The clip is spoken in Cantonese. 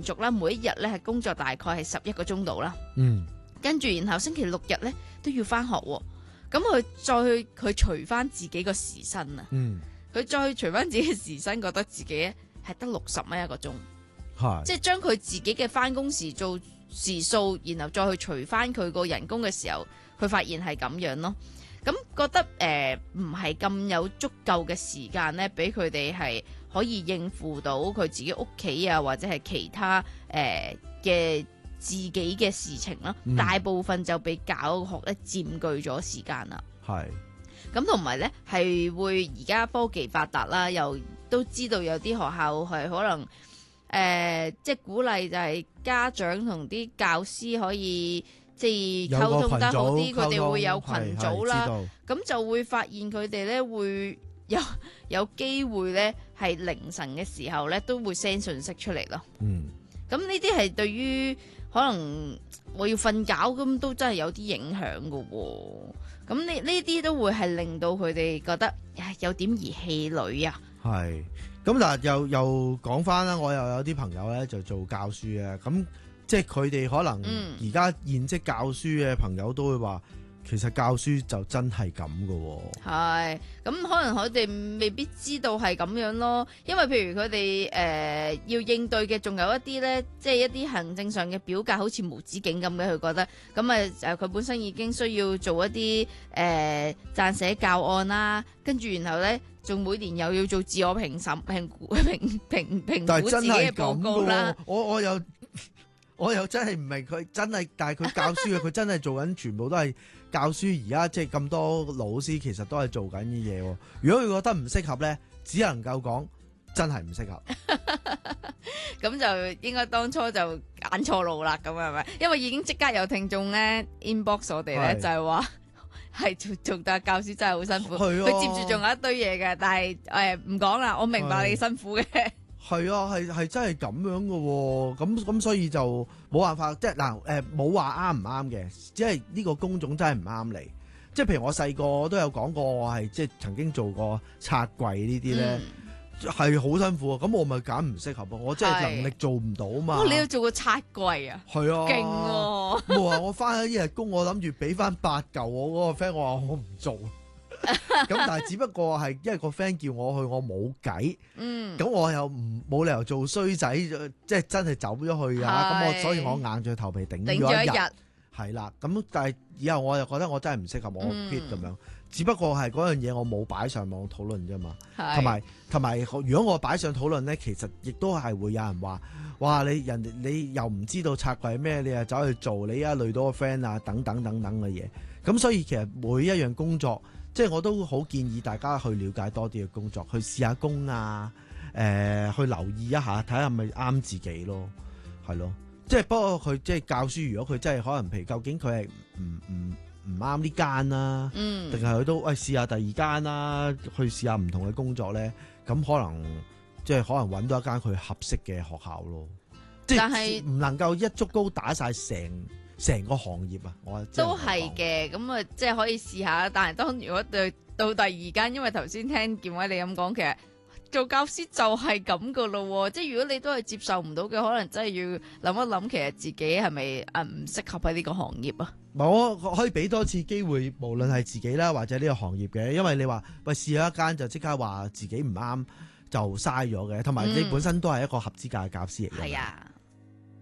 續啦，每一日咧係工作大概係11個鐘度啦。跟住然後星期6日咧都要翻學喎。咁佢再去除翻自己個時薪啊。佢再除翻自己嘅時薪，覺得自己咧係得60蚊一個鐘。即係將佢自己嘅翻工時做時數，然後再去除翻佢個人工嘅時候，佢發現係咁樣咯。咁覺得唔係咁有足夠嘅時間咧，俾佢哋係可以應付到佢自己屋企啊，或者係其他嘅自己嘅事情啦。大部分就被教學咧佔據咗時間啦。咁同埋咧係會而家科技發達啦，又都知道有啲學校係可能即係鼓勵就係家長同啲教師可以即係溝通得好啲，佢哋會有群組啦，咁就會發現佢哋咧會有機會咧係凌晨嘅時候咧都會 send 信息出嚟咯。咁呢啲係對於可能我要瞓覺咁都真係有啲影響噶喎。咁呢啲都會係令到佢哋覺得有點兒氣餒啊。 咁但係又講翻啦，我又有啲朋友咧就做教書啊，咁即係佢哋可能而家現職教書嘅朋友都會話，其實教書就真係咁噶喎。 咁可能佢哋未必知道係咁樣咯，因為譬如佢哋要應對嘅仲有一啲咧，即係一啲行政上嘅表格好似無止境咁嘅，佢覺得咁佢本身已經需要做一啲撰寫教案啦，跟住然後咧仲每年又要做自我評估自己嘅報告啦。 我又真係唔明佢真係，但係佢教書嘅佢真係做緊，全部都係教書。而家即係咁多老師，其實都係做緊啲嘢。如果佢覺得唔適合咧，只能夠講真係唔適合。 咁就應該當初就揀錯路啦，咁係咪？因為已經即刻有聽眾咧 inbox 我哋咧，就係話係做教師真係好辛苦。佢接住仲有一堆嘢嘅，但係唔講啦。我明白你辛苦嘅。 係真係咁樣嘅喎，咁所以就冇辦法，即係嗱冇話啱唔啱嘅，只係呢個工種真係唔啱你。即係譬如我細個都有講過，我係即係曾經做過拆櫃呢啲咧，係好辛苦啊。咁我咪揀唔適合啊，我真係能力做唔到嘛。 你要做個拆櫃啊？係啊，勁喎！ 冇話我翻咗一日工，我諗住俾翻8嚿我嗰個 friend，我話我唔做。咁但係只不過係因為個 friend 叫我去，我冇計。咁我又冇理由做衰仔，即係真係走咗去㗎。咁所以我硬住頭皮頂咗一日。係啦，咁但係以後我又覺得我真係唔適合，我 quit 咁樣。只不過係嗰樣嘢我冇擺上網討論啫嘛。同埋如果我擺上討論咧，其實亦都係會有人話：哇！你又唔知道拆櫃咩？你又走去做，你而家累到個 friend 啊，等等嘅嘢。咁所以其實每一樣工作，即係我都好建議大家去了解多啲嘅工作，去試下工啊，去留意一下，睇下係咪啱自己咯，係咯。即係不過佢即係教書，如果佢真係可能，譬如究竟佢係唔啱呢間啦，定係佢都試下第二間啦，去試下唔同嘅工作咧，咁可能即係可能揾到一間佢合適嘅學校咯。即係唔能夠一竹篙打晒成個行業啊！我都係嘅，咁即係可以試下。但係如果到第二間，因為頭先聽建偉你咁講，其實做教師就係咁噶咯。即係如果你都係接受唔到嘅，可能真係要諗一諗，其實自己係咪唔適合喺呢個行業啊？ 我可以俾多次機會，無論係自己啦，或者呢個行業嘅。因為你話喂試咗一間就即刻話自己唔啱，就嘥咗嘅。同埋你本身都係一個合資格嘅教師嚟嘅。係啊。